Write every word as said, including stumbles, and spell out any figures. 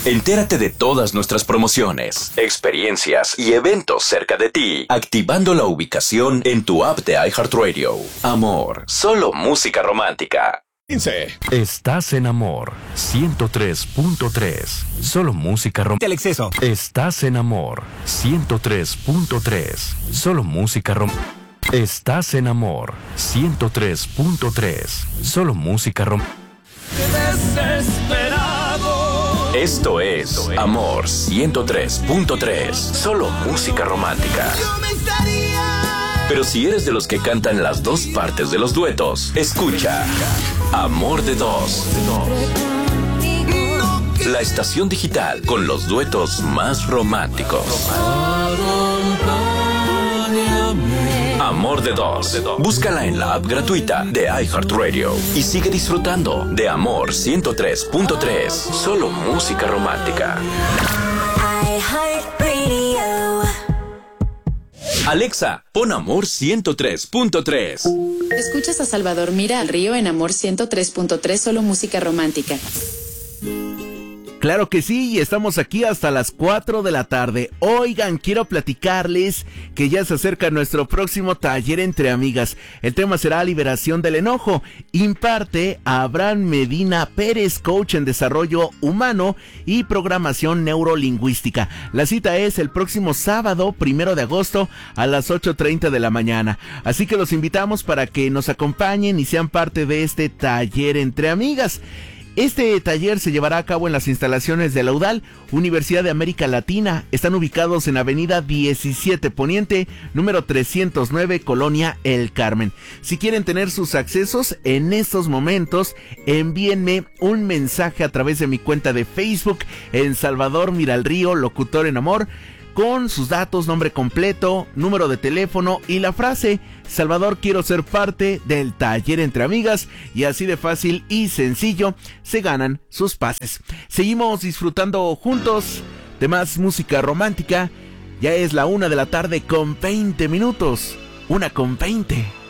Entérate de todas nuestras promociones, experiencias y eventos cerca de ti, activando la ubicación en tu app de iHeartRadio. Amor, solo música romántica. Estás en Amor ciento tres punto tres. Solo música romántica. El exceso. Estás en Amor ciento tres punto tres. Solo música romántica. Estás en Amor ciento tres punto tres. Solo música romántica. Esto es Amor ciento tres punto tres. Solo música romántica. Pero si eres de los que cantan las dos partes de los duetos, escucha Amor de Dos. La estación digital con los duetos más románticos. Amor de Dos. Búscala en la app gratuita de iHeartRadio y sigue disfrutando de Amor ciento tres punto tres. Solo música romántica. Alexa, pon Amor ciento tres punto tres. Escuchas a Salvador Mira al Río en Amor ciento tres punto tres, solo música romántica. Claro que sí, y estamos aquí hasta las cuatro de la tarde. Oigan, quiero platicarles que ya se acerca nuestro próximo taller entre amigas. El tema será liberación del enojo. Imparte a Abraham Medina Pérez, coach en desarrollo humano y programación neurolingüística. La cita es el próximo sábado, primero de agosto, a las ocho treinta de la mañana. Así que los invitamos para que nos acompañen y sean parte de este taller entre amigas. Este taller se llevará a cabo en las instalaciones de la U D A L, Universidad de América Latina. Están ubicados en Avenida diecisiete Poniente, número trescientos nueve, Colonia El Carmen. Si quieren tener sus accesos en estos momentos, envíenme un mensaje a través de mi cuenta de Facebook en Salvador Miralrío, locutor en amor, con sus datos, nombre completo, número de teléfono y la frase: Salvador, quiero ser parte del taller entre amigas, y así de fácil y sencillo se ganan sus pases. Seguimos disfrutando juntos de más música romántica. Ya es la una de la tarde con veinte minutos. Una con veinte.